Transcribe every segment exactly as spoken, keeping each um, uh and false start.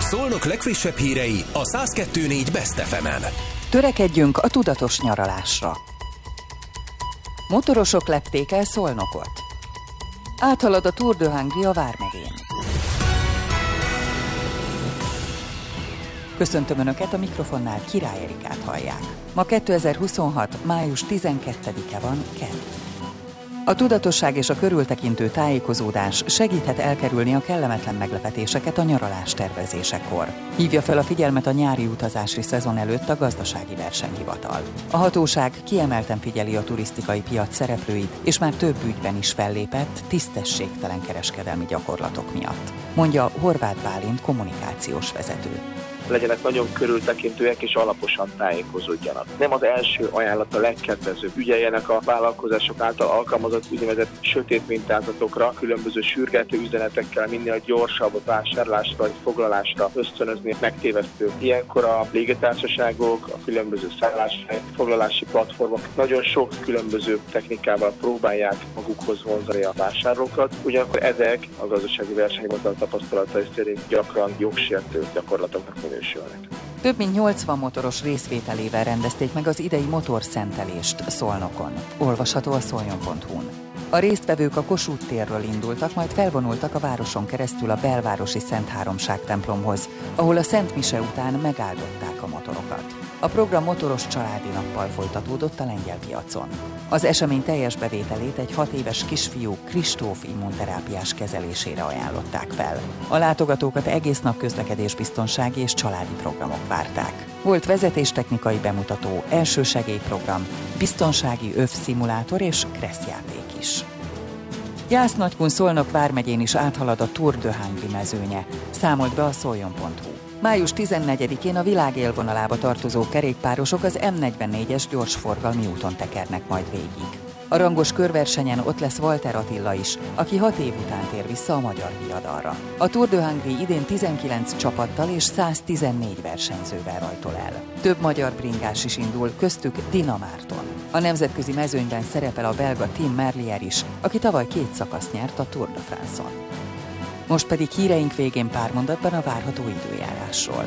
Szolnok legfrissebb hírei a száz kettő pont négy Best ef emen. Törekedjünk a tudatos nyaralásra. Motorosok lepték el Szolnokot. Áthalad a Tour de Hungary a Vármegyén. Köszöntöm Önöket, a mikrofonnál Király Erikát hallják. Ma kétezer-huszonhat. május tizenkettedike van, kedd. A tudatosság és a körültekintő tájékozódás segíthet elkerülni a kellemetlen meglepetéseket a nyaralás tervezésekor. Hívja fel a figyelmet a nyári utazási szezon előtt a Gazdasági Versenyhivatal. A hatóság kiemelten figyeli a turisztikai piac szereplőit, és már több ügyben is fellépett tisztességtelen kereskedelmi gyakorlatok miatt, mondja Horváth Bálint kommunikációs vezető. Legyenek nagyon körültekintőek és alaposan tájékozódjanak. Nem az első ajánlat a legkedvezőbb. Ügyeljenek a vállalkozások által alkalmazott úgynevezett sötét mintázatokra, különböző sürgető üzenetekkel minél gyorsabb vásárlásra vagy foglalásra ösztönözni megtévesztő. Ilyenkor a légitársaságok, a különböző szálláshely, foglalási platformok nagyon sok különböző technikával próbálják magukhoz vonzani a vásárlókat. Ugyanakkor ezek a Gazdasági Versenyhivatal tapasztalatai szerint gyakran jogsértő gyakorlatoknak minősülnek. Több mint nyolcvan motoros részvételével rendezték meg az idei motorszentelést Szolnokon. Olvasható a szoljon pont hu-n. A résztvevők a Kossuth térről indultak, majd felvonultak a városon keresztül a belvárosi Szent Háromság templomhoz, ahol a Szent Mise után megáldották a motorokat. A program motoros családi nappal folytatódott a lengyel piacon. Az esemény teljes bevételét egy hat éves kisfiú Kristóf immunterápiás kezelésére ajánlották fel. A látogatókat egész nap közlekedésbiztonsági és családi programok várták. Volt vezetéstechnikai bemutató, elsősegélyprogram, biztonsági övszimulátor és kresszjáték is. Jász-Nagykun Szolnok vármegyén is áthalad a Tour de Hungary mezőnye, számolt be a szoljon pont hu. május tizennegyedikén a világ élvonalába tartozó kerékpárosok az em negyvennégyes gyorsforgalmi úton tekernek majd végig. A rangos körversenyen ott lesz Walter Attila is, aki hat év után tér vissza a magyar viadalra. A Tour de Hungary idén tizenkilenc csapattal és száztizennégy versenyzővel rajtol el. Több magyar bringás is indul, köztük Dina Márton. A nemzetközi mezőnyben szerepel a belga Tim Merlier is, aki tavaly két szakaszt nyert a Tour de France-on. Most pedig híreink végén pár mondatban a várható időjárásról.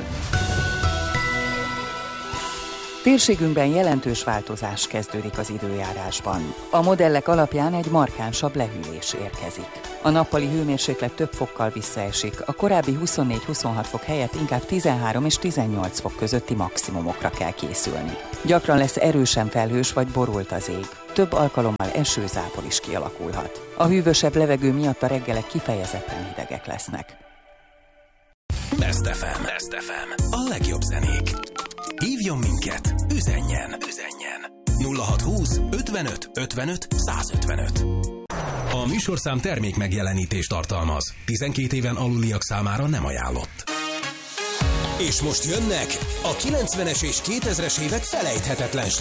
Térségünkben jelentős változás kezdődik az időjárásban. A modellek alapján egy markánsabb lehűlés érkezik. A nappali hőmérséklet több fokkal visszaesik, a korábbi huszonnégy-huszonhat fok helyett inkább tizenhárom és tizennyolc fok közötti maximumokra kell készülni. Gyakran lesz erősen felhős vagy borult az ég. Több alkalommal esőzápor is kialakulhat. A hűvösebb levegő miatt a reggelek kifejezetten hidegek lesznek. Best ef em. Best ef em. A legjobb zenék. Hívjon minket, üzenjen, üzenjen. nulla hatszázhúsz ötvenöt ötvenöt százötvenöt. A műsorszám termék megjelenítést tartalmaz. tizenkét éven aluliak számára nem ajánlott. És most jönnek a kilencvenes és kétezres évek felejthetetlen